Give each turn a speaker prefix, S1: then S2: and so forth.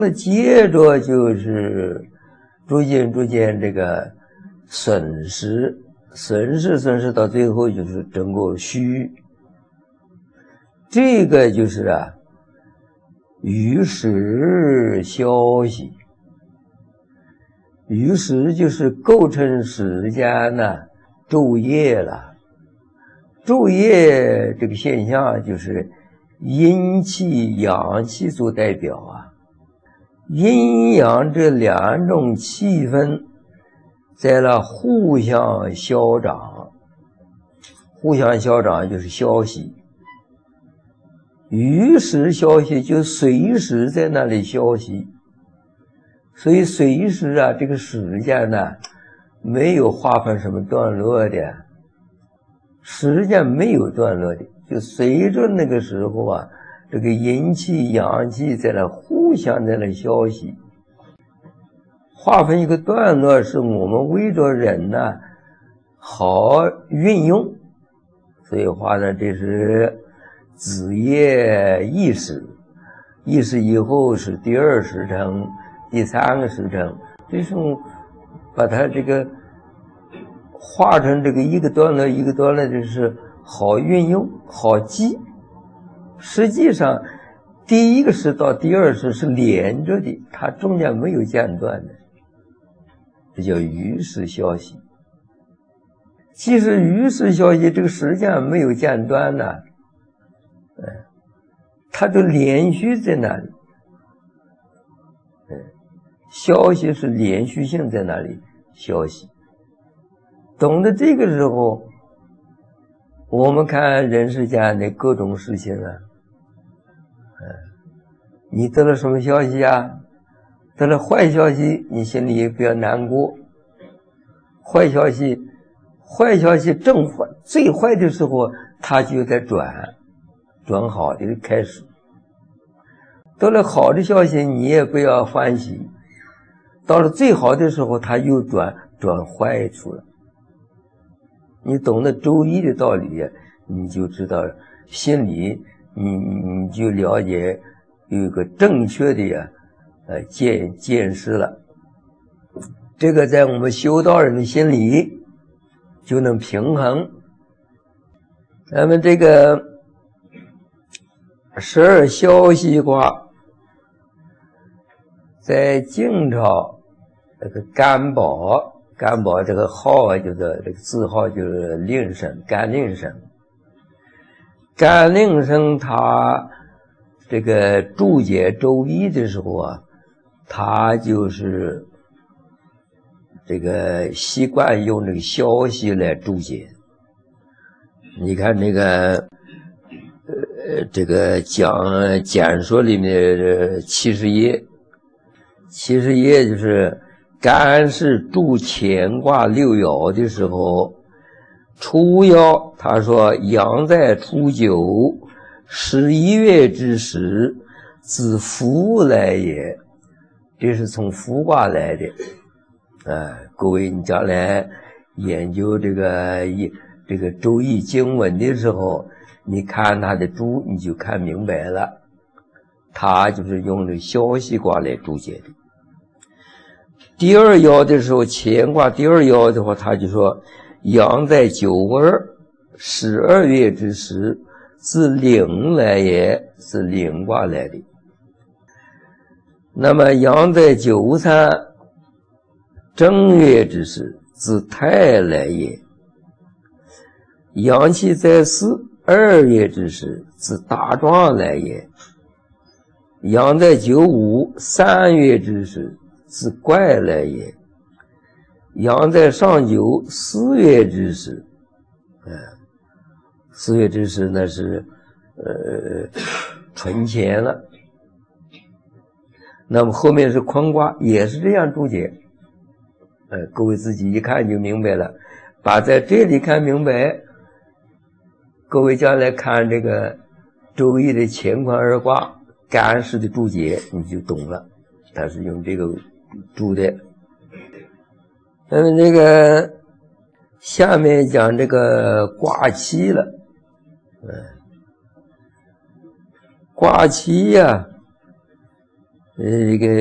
S1: 那接着就是逐渐这个损失到最后就是整个虚。这个就是于时消息。于时就是构成时间呢昼夜了。昼夜这个现象就是阴气阳气所代表阴阳这两种气氛在那互相消长，就是消息。于时消息就随时在那里消息，所以随时这个时间呢没有划分什么段落的，时间没有段落的，就随着那个时候这个阴气阳气在那互相在那消息。划分一个段落是我们为着人呢好运用，所以话呢这是子夜意识以后是第二时辰第三个时辰，这是把它这个划成这个一个段落就是好运用好记。实际上第一个时到第二时是连着的，它中间没有间断的，这叫于时消息。其实于时消息这个时间没有间断呢，它就连续在那里，消息是连续性在那里消息。懂得这个时候，我们看人世间的各种事情你得了什么消息得了坏消息，你心里不要难过。坏消息正坏最坏的时候，它就在转好的开始。得了好的消息，你也不要欢喜。到了最好的时候，它又转坏处了。你懂得周易的道理，你就知道心里你就了解有一个正确的见识了。这个在我们修道人的心里就能平衡。那么这个十二消息卦在晋朝那个干宝这个号就是这个字号就是令生，甘令生。甘令生他这个注解周易的时候他就是这个习惯用这个消息来注解。你看那个这个简说里面的70页就是干是注乾卦六爻的时候，初爻他说阳在初九11月之时，自伏来也，这是从伏卦来的。各位你将来研究这个周易经文的时候，你看他的注你就看明白了，他就是用这个消息卦来注解的。第二爻的时候，乾卦第二爻的话，他就说阳在12月之时，自领来也，是领卦来的。那么阳在93正月之时，自太来也。阳气在2月之时，自大壮来也。阳在95 3月之时，自怪来也。阳在上九4月之时，4月之时那是春前了。那么后面是坤卦，也是这样注解。各位自己一看就明白了，把在这里看明白，各位将来看这个周易的乾坤二卦干式的注解，你就懂了，它是用这个注的。那么这个下面讲这个卦期了。卦期这个